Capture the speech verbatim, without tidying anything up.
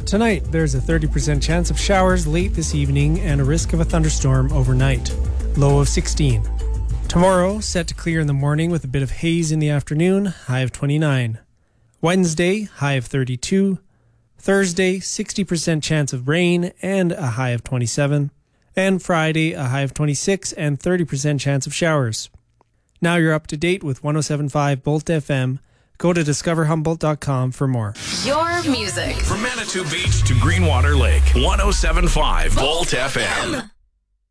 Tonight, there's a thirty percent chance of showers late this evening and a risk of a thunderstorm overnight. Low of sixteen. Tomorrow, set to clear in the morning with a bit of haze in the afternoon, high of twenty-nine. Wednesday, high of thirty-two. Thursday, sixty percent chance of rain and a high of twenty-seven. And Friday, a high of twenty-six and thirty percent chance of showers. Now you're up to date with one oh seven point five Bolt F M. Go to discover humboldt dot com for more. Your music. From Manitou Beach to Greenwater Lake, one oh seven point five Bolt F M.